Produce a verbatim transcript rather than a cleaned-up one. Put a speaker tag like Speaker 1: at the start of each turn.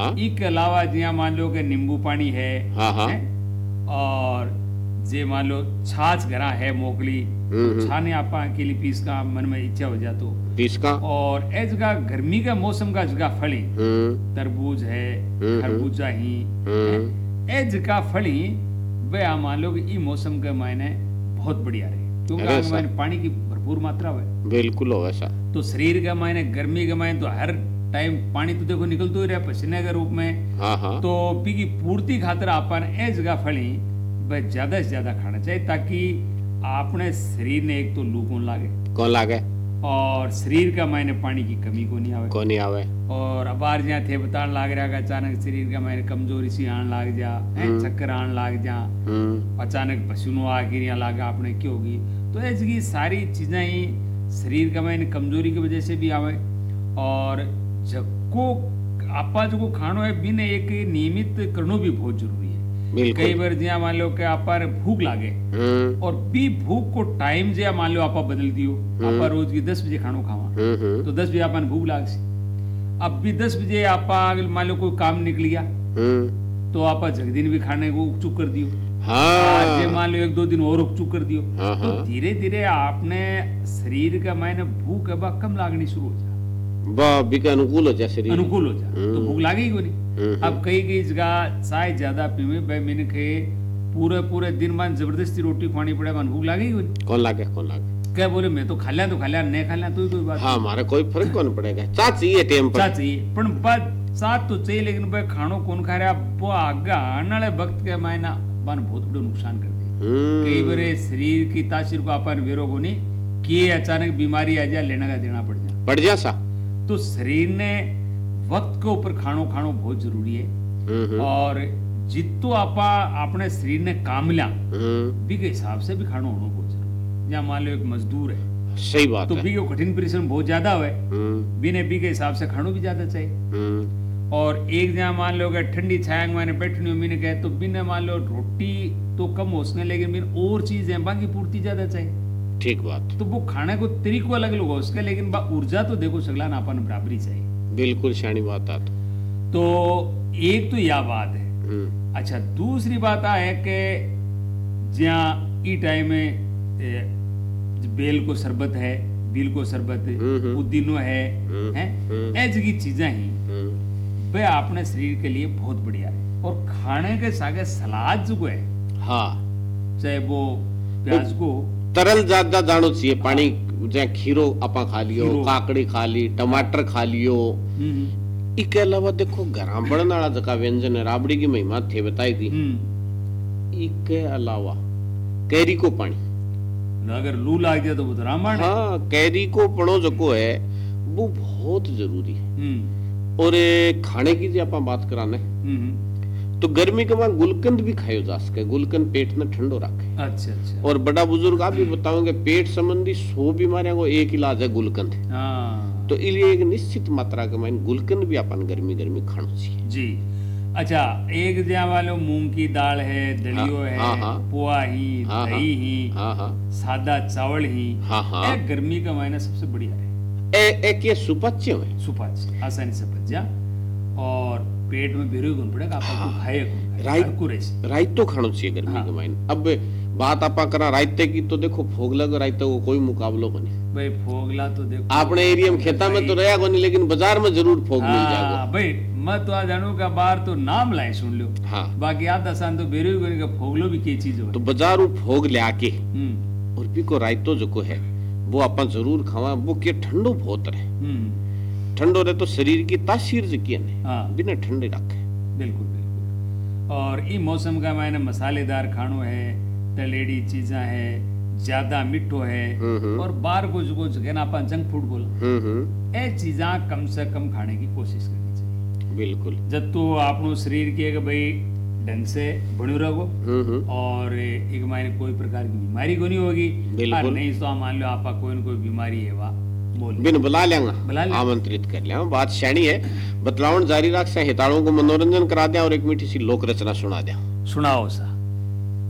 Speaker 1: हाँ
Speaker 2: इसके अलावा जिया मान लो कि नींबू पानी है,
Speaker 1: हाँ हाँ
Speaker 2: है? और जे मान लो छाछ घरा है मोकली
Speaker 1: हम्म,
Speaker 2: तो छाने आपा अकेली पीस का मन में इच्छा हो जातो।
Speaker 1: पीस का
Speaker 2: और ए जगह गर्मी का मौसम का जगह फली
Speaker 1: हम्म
Speaker 2: तरबूज है,
Speaker 1: हम्म,
Speaker 2: खरबूजा ही
Speaker 1: हम्म
Speaker 2: है, ए जगह फली वे आ मान लो कि ई मौसम के मायने बहुत बढ़िया रहे क्योंकि
Speaker 1: अरे
Speaker 2: आगे
Speaker 1: सा-
Speaker 2: मायने पानी की भरपूर मात्रा है।
Speaker 1: बिल्कुल हो वैसा
Speaker 2: तो शरीर के मायने गर्मी के मायने तो हर टाइम पानी तो देखो निकलतो ही रहा पसीने के रूप में।
Speaker 1: हाँ हाँ
Speaker 2: तो पी की पूर्ति खातर अपन ए जगह फली वह ज्यादा से ज्यादा खाना चाहिए ताकि अपने शरीर ने एक तो लू कौन लागे
Speaker 1: कौन लागे
Speaker 2: और शरीर का मायने पानी की कमी को नहीं आवे।
Speaker 1: कौन नहीं आवे
Speaker 2: और अबार जहाँ थे बतान लाग रहा का अचानक शरीर का मायने कमजोरी सी आन लाग जा, हैं, चक्कर आन लाग जा,
Speaker 1: हम्म
Speaker 2: अचानक पसीनो आ गिरिया लागा आपने क्यों होगी। तो ऐसी सारी चीजें ही शरीर का मायने कमजोरी की वजह से भी आवे। और जको आपा जो खानो है बिन एक नियमित करनो भी बहुत जरूरी है। कई
Speaker 1: बिल्कुल
Speaker 2: बार जिया मान लो कि आपा भूख लागे
Speaker 1: हम्म
Speaker 2: और बी भूख को टाइम जिया मान लो आपा बदल दियो, आपा रोज की दस बजे खानो खावा
Speaker 1: हम्म हम्म
Speaker 2: तो दस बजे आपन भूख लाग सी। अब भी दस बजे आपा मान लो कोई काम निकल गया
Speaker 1: हम्म
Speaker 2: तो आपा जगदीन भी खाने को उपचुक कर दियो,
Speaker 1: हाँ
Speaker 2: आज मान लो एक दो दिन और उपचुक कर दियो।
Speaker 1: हाँ,
Speaker 2: तो
Speaker 1: हाँ।
Speaker 2: धीरे धीरे आपने शरीर का मायने भूख है बा कम लागनी शुरू हो जा,
Speaker 1: वाह बिका अनुकूल हो जा शरीर
Speaker 2: अनुकूल हो जा तो भूख लागेगी को नहीं।
Speaker 1: हम्म,
Speaker 2: अब कई कई जगह चाय ज्यादा पीवे भाई मैंने कहे पूरे पूरे दिन बाद जबरदस्ती रोटी खानी पड़े मन भूख लागेगी को नहीं।
Speaker 1: कौन लागे कौन लागे
Speaker 2: क्या बोले मैं तो खा लिया तो खा लिया नहीं खा लिया तो ही कोई बात
Speaker 1: हाँ हमारा कोई फर्क कौन पड़ेगा चा चाहिए टाइम पर
Speaker 2: चा चाहिए पण बात साथ तो चाहिए लेकिन भाई खानो कौन खा रहा वो आगे आने वाले वक्त के मायना बन बहुत बड़ा नुकसान कर दी।
Speaker 1: हम्म
Speaker 2: कई बार शरीर की तासीर को अपन वेरो को नहीं कि अचानक बीमारी आ जाए लेना का देना पड़ जाए।
Speaker 1: पड़ जा सा
Speaker 2: तो शरीर ने वक्त के ऊपर खानो खानो बहुत जरूरी है।
Speaker 1: हम्म हम्म,
Speaker 2: और जितो आपा अपने शरीर ने काम लिया
Speaker 1: हम्म
Speaker 2: बी के हिसाब से भी खानो होना बहुत जरूरी है। या मान लो एक मजदूर है
Speaker 1: सही बात
Speaker 2: तो
Speaker 1: है
Speaker 2: बी को कठिन परिश्रम बहुत ज्यादा हुए,
Speaker 1: हम्म
Speaker 2: बी ने बी के हिसाब से खानो भी ज्यादा चाहिए।
Speaker 1: हम्म
Speaker 2: और एक जहाँ मान लो अगर ठंडी छाया मैंने बैठनी हो मैंने कहे तो बिना मान लो रोटी तो कम हो उसने लेकिन बिन और चीज है बाकी पूर्ति ज्यादा चाहिए।
Speaker 1: ठीक बात
Speaker 2: तो वो खाने को तरीको अलग अलग हो उसका लेकिन बा ऊर्जा तो देखो सगला ना अपन बराबरी चाहिए।
Speaker 1: बिल्कुल शानी बात आ
Speaker 2: तो एक तो यह बात है।
Speaker 1: हम्म
Speaker 2: अच्छा दूसरी बात आ है कि जहाँ ई टाइम में ए, बेल को शरबत है, दिल को शरबत
Speaker 1: हम्म, हम्म।
Speaker 2: पुदीनो है,
Speaker 1: हम्म,
Speaker 2: हैं
Speaker 1: हम्म।
Speaker 2: ऐसी की चीजें ही
Speaker 1: हम्म
Speaker 2: वे अपने शरीर के लिए बहुत बढ़िया है। और खाने के सागे सलाद जो है
Speaker 1: हाँ
Speaker 2: चाहे वो प्याज को
Speaker 1: तरल ज्यादा जानो चाहिए पानी जैसे खीरो आपा खा लियो
Speaker 2: खीरो।
Speaker 1: काकड़ी खा ली टमाटर खा लियो
Speaker 2: हम्म,
Speaker 1: इसके अलावा देखो घरा बनने वाला जका व्यंजन है राबड़ी की महिमा थे बताई थी
Speaker 2: हम्म।
Speaker 1: इसके अलावा कैरी को पानी
Speaker 2: अगर लू लाग जाए तो वो तो रामबाण है।
Speaker 1: हाँ कैरी को पड़ो जको है वो बहुत जरूरी है।
Speaker 2: हम्म,
Speaker 1: और ए, खाने की जो आप बात कराने
Speaker 2: हम्म,
Speaker 1: तो गर्मी के बाद गुलकंद भी खायो जा सके गुलकंद पेट में ठंडो रखे।
Speaker 2: अच्छा अच्छा
Speaker 1: और बड़ा बुजुर्ग आप भी बताओगे पेट संबंधी सौ बीमारियों को एक इलाज है गुलकंद।
Speaker 2: हाँ
Speaker 1: तो इसलिए एक निश्चित मात्रा के माइन गुलकंद भी अपन गर्मी गर्मी खाना चाहिए
Speaker 2: जी। अच्छा एक जहाँ वालो मूंग की दाल है, दलियो
Speaker 1: हाँ,
Speaker 2: है,
Speaker 1: हाँ, हाँ।
Speaker 2: पोहा ही,
Speaker 1: हाँ,
Speaker 2: दही ही,
Speaker 1: हाँ हाँ
Speaker 2: सादा चावल ही,
Speaker 1: हाँ हाँ
Speaker 2: ए गर्मी का महीना सबसे बढ़िया है।
Speaker 1: ए, एक ये सुपच्य है
Speaker 2: सुपाच आसानी से पच जा और पेट में बिरो गुण पड़ेगा आपको खाए
Speaker 1: राइट
Speaker 2: को रहे
Speaker 1: रायतो खाना चाहिए गर्मी
Speaker 2: हाँ।
Speaker 1: के माइन। अब बात आपा करा रायते की तो देखो फोगला को रायते को कोई मुकाबलो को नहीं।
Speaker 2: भाई फोगला तो देखो
Speaker 1: अपने एरिया में खेता में तो रहा को नहीं लेकिन बाजार में जरूर फोग मिल जाएगा।
Speaker 2: हाँ भाई मैं तो आज जानू का बार तो नाम लाए सुन लो
Speaker 1: हाँ
Speaker 2: बाकी आधा सान तो बेरो गुण का फोगलो भी के चीज हो।
Speaker 1: तो बाजारू फोग ले आके
Speaker 2: हम्म
Speaker 1: और भी को रायतो जो को है वो अपन जरूर खावा वो के ठंडो बहुत रहे
Speaker 2: हम्म
Speaker 1: ठंडो रहे तो शरीर की तासीर जो की है
Speaker 2: हाँ
Speaker 1: बिना ठंडे रखे।
Speaker 2: बिल्कुल बिल्कुल। और ई मौसम का मैंने मसालेदार खानो है, तलेड़ी चीजा है, ज्यादा मिठो है
Speaker 1: हम्म, हम्म।
Speaker 2: और बाहर को जो जगह ना अपन जंक फूड बोला
Speaker 1: हम्म हम्म
Speaker 2: ए चीजा कम से कम खाने की कोशिश करनी चाहिए।
Speaker 1: बिल्कुल
Speaker 2: जब तो आपनो शरीर के कि भाई ढंग से बनो रहो
Speaker 1: हम्म हम्म
Speaker 2: और एक मायने कोई प्रकार की बीमारी को नहीं होगी।
Speaker 1: बिल्कुल।
Speaker 2: और नहीं तो मान लो आपका कोई न कोई बीमारी है वाह बोल
Speaker 1: बिन बुला लेंगा
Speaker 2: बुला लेंगा।
Speaker 1: आमंत्रित कर लिया बात शैणी है बतलावन जारी रख से हिताड़ों को मनोरंजन करा दिया और एक मीठी सी लोक रचना सुना दिया।
Speaker 2: सुनाओ सा।